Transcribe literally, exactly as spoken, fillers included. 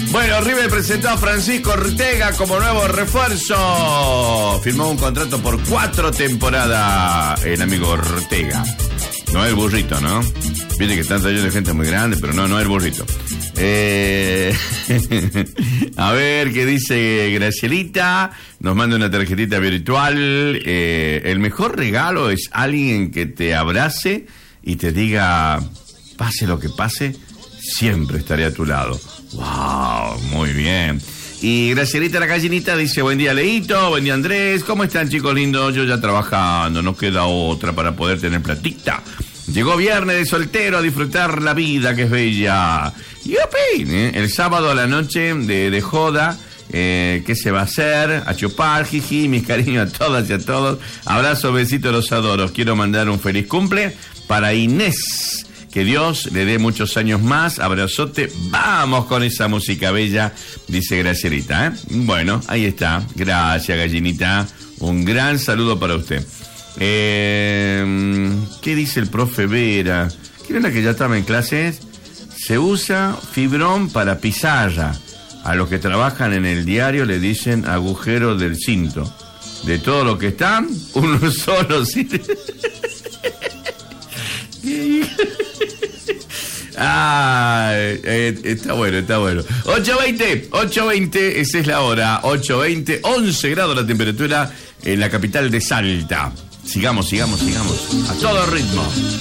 Bueno, River presentó a Francisco Ortega como nuevo refuerzo. Firmó un contrato por cuatro temporadas el amigo Ortega. No el burrito, ¿no? Viste que están trayendo gente muy grande, pero no, no el burrito. Eh... a ver qué dice Gracielita. Nos manda una tarjetita virtual. Eh, el mejor regalo es alguien que te abrace y te diga, pase lo que pase, siempre estaré a tu lado. Wow, muy bien. Y Gracielita la gallinita dice, buen día Leito, buen día Andrés, ¿cómo están chicos lindos? Yo ya trabajando, no queda otra para poder tener platita. Llegó viernes de soltero a disfrutar la vida que es bella. ¡Yupi! ¿Eh? El sábado a la noche de, de joda, eh, ¿qué se va a hacer? A chupar, jiji, mis cariños a todas y a todos. Abrazo, besito, los adoro. Quiero mandar un feliz cumple para Inés. Que Dios le dé muchos años más. Abrazote. Vamos con esa música bella, dice Gracielita, ¿eh? Bueno, ahí está. Gracias, gallinita. Un gran saludo para usted. Eh, ¿Qué dice el profe Vera? ¿Quién era que ya estaba en clases? Se usa fibrón para pizarra. A los que trabajan en el diario le dicen agujero del cinto. De todo lo que están, uno solo sirve. Ah, eh, está bueno, está bueno. ocho veinte, ocho veinte, esa es la hora. ocho veinte, once grados la temperatura en la capital de Salta. Sigamos, sigamos, sigamos. A todo ritmo.